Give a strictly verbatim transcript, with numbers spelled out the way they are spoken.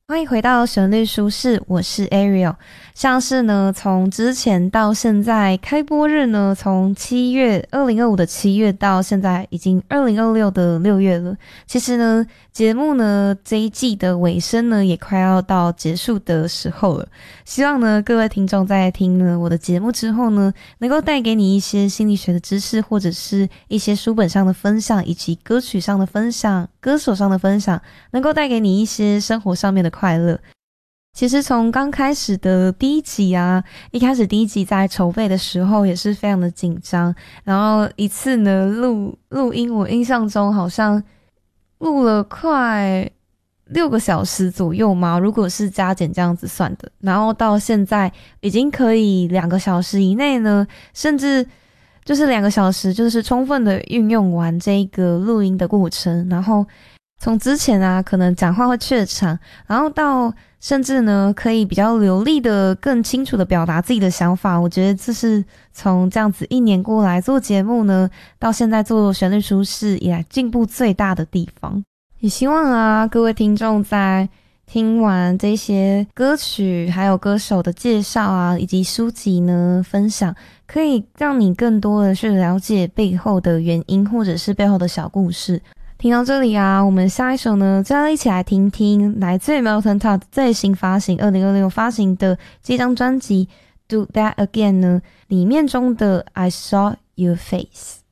欢迎回到旋律书室，我是 Ariel。像是呢，从之前到现在开播日呢，从七月二零二五的七月到现在已经二零二六的六月了。其实呢，节目呢这一季的尾声呢，也快要到结束的时候了。希望呢，各位听众在听呢我的节目之后呢，能够带给你一些心理学的知识，或者是一些书本上的分享，以及歌曲上的分享、歌手上的分享，能够带给你一些生活上面的快乐。其实从刚开始的第一集啊，一开始第一集在筹备的时候也是非常的紧张，然后一次呢录录音，我印象中好像录了快六个小时左右嘛，如果是加减这样子算的，然后到现在已经可以两个小时以内呢，甚至就是两个小时就是充分的运用完这个录音的过程，然后从之前啊可能讲话会怯场，然后到甚至呢可以比较流利的更清楚的表达自己的想法，我觉得这是从这样子一年过来做节目呢到现在做旋律书室以来进步最大的地方。也希望啊各位听众在听完这些歌曲还有歌手的介绍啊以及书籍呢分享，可以让你更多的去了解背后的原因或者是背后的小故事。听到这里啊，我们下一首呢就要一起来听听来自于 Melton Todd 最新发行二零二六发行的这张专辑 Do That Again 呢里面中的 I Saw Your Face。